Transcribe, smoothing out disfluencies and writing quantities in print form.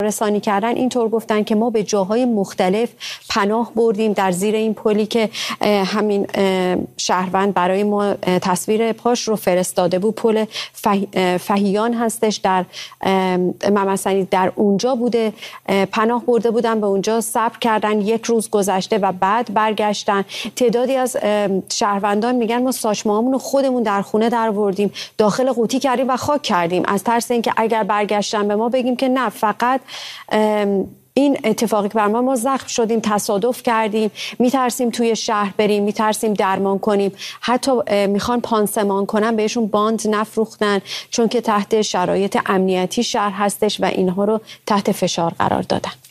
خبررسانی کردن اینطور گفتن که ما به جاهای مختلف پناه بردیم. در زیر این پلی که همین شهروند برای ما تصویر پاش رو فرستاده بود، پل فهیان هستش در ممسنی، در اونجا بوده، پناه برده بودن، به اونجا صبر کردن، یک روز گذشته و بعد برگشتن. تعدادی از شهروندان میگن ما ساچمه‌هامون رو خودمون در خونه درآوردیم، داخل قوطی کردیم و خاک کردیم، از ترس اینکه اگر برگشتن به ما بگیم که نه، فقط این اتفاقی که بر ما زخم شدیم، تصادف کردیم، میترسیم توی شهر بریم، میترسیم درمان کنیم. حتی میخوان پانسمان کنن، بهشون باند نفروختن چون که تحت شرایط امنیتی شهر هستش و اینها رو تحت فشار قرار دادن.